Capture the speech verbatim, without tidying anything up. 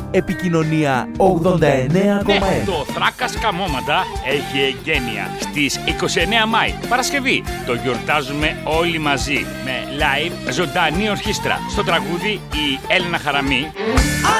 Επικοινωνία ογδόντα εννέα κόμμα ένα. Ναι, το Θράκας Καμώματα έχει εγγένεια στις είκοσι εννέα Μάη, Παρασκευή. Το γιορτάζουμε όλοι μαζί με live ζωντανή ορχήστρα. Στο τραγούδι η Έλληνα Χαραμή.